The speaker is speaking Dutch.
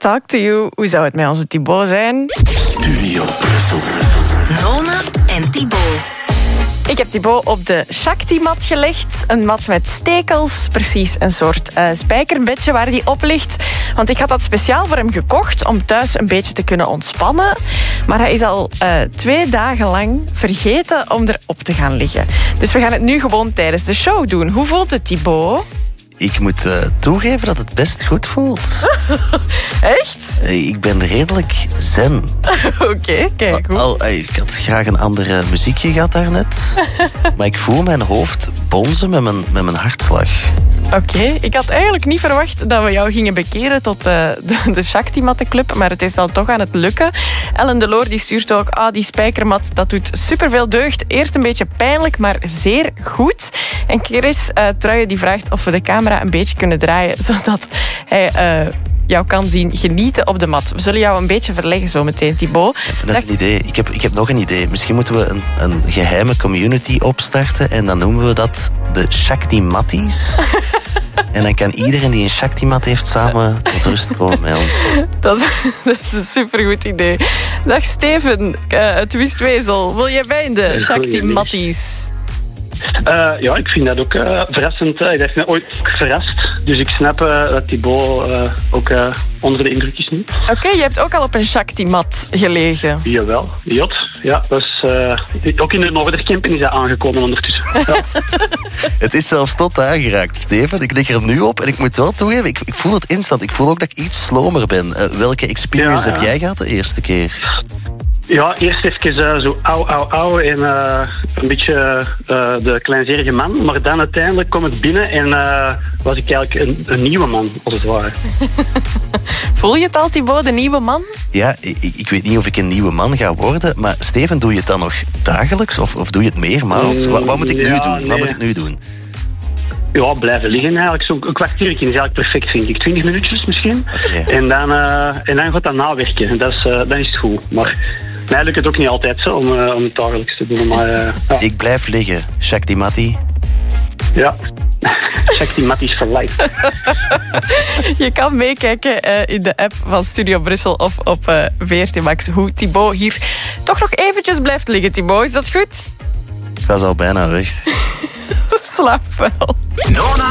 talk to you. Hoe zou het met onze Thibaut zijn? Studio Brussel. Nona en Thibaut. Ik heb Thibaut op de Shakti-mat gelegd. Een mat met stekels. Precies een soort spijkerbedje waar hij op ligt. Want ik had dat speciaal voor hem gekocht om thuis een beetje te kunnen ontspannen. Maar hij is al 2 dagen lang vergeten om erop te gaan liggen. Dus we gaan het nu gewoon tijdens de show doen. Hoe voelt het, Thibaut? Ik moet toegeven dat het best goed voelt. Echt? Ik ben redelijk zen. Oké, kijk goed. Ik had graag een andere muziekje gehad daarnet. Maar ik voel mijn hoofd bonzen met mijn hartslag. Oké, ik had eigenlijk niet verwacht dat we jou gingen bekeren tot de Shakti-mattenclub, maar het is dan toch aan het lukken. Ellen Deloor die stuurt ook, die spijkermat, dat doet superveel deugd. Eerst een beetje pijnlijk, maar zeer goed. En Chris Truijen die vraagt of we de camera een beetje kunnen draaien, zodat hij jou kan zien genieten op de mat. We zullen jou een beetje verleggen zo meteen, Thibaut. Dat is een idee. Ik heb nog een idee. Misschien moeten we een geheime community opstarten en dan noemen we dat de Shakti-matties. En dan kan iedereen die een Shakti-mat heeft samen tot rust komen met ons. Dat is een supergoed idee. Dag Steven, het Wistwezel. Wil jij bij in de Shakti-matties? Ja, ik vind dat ook verrassend. Hij heeft me ooit verrast. Dus ik snap dat Thibaut ook onder de indruk is nu. Oké, je hebt ook al op een Shakti-mat gelegen. Jawel, jot. Ja, dat is, ook in de Noordercamping is dat aangekomen ondertussen. Ja. Het is zelfs tot daar geraakt, Steven. Ik lig er nu op en ik moet wel toegeven, ik voel het instant. Ik voel ook dat ik iets slomer ben. Welke experience heb jij gehad de eerste keer? Ja, eerst even zo au en een beetje de kleinzerige man. Maar dan uiteindelijk kwam het binnen en was ik eigenlijk een nieuwe man, als het ware. Voel je het al, Thibaut, de nieuwe man? Ja, ik weet niet of ik een nieuwe man ga worden, maar Steven, doe je het dan nog dagelijks of doe je het meermaals? Wat moet ik nu doen? Nee. Wat moet ik nu doen? Ja, blijven liggen eigenlijk. Zo'n kwartiertje is eigenlijk perfect, vind ik. 20 minuutjes misschien. Okay. En dan gaat dat nawerken. Dan is het goed. Maar mij lukt het ook niet altijd zo om het dagelijks te doen. Maar, ja. Ik blijf liggen. Shakti-matti. Ja. Shakti-matties for life. Je kan meekijken in de app van Studio Brussel of op VRT Max hoe Thibaut hier toch nog eventjes blijft liggen. Thibaut, is dat goed? Ik was al bijna weg. Slaap wel.